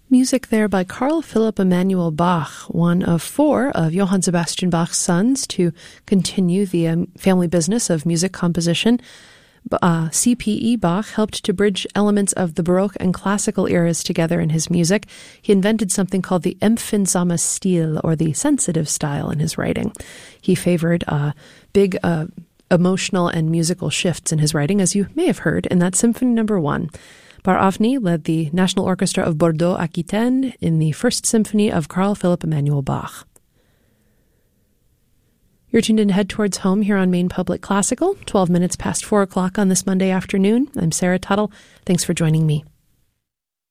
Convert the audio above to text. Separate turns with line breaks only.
Music there by Carl Philipp Emanuel Bach, one of four of Johann Sebastian Bach's sons to continue the family business of music composition. C.P.E. Bach helped to bridge elements of the Baroque and classical eras together in his music. He invented something called the empfindsame Stil, or the sensitive style, in his writing. He favored big emotional and musical shifts in his writing, as you may have heard in that Symphony No. 1. Bar Avni led the National Orchestra of Bordeaux-Aquitaine in the First Symphony of Carl Philipp Emanuel Bach. You're tuned in to Head Towards Home here on Maine Public Classical, 12 minutes past 4 o'clock on this Monday afternoon. I'm Sarah Tuttle. Thanks for joining me.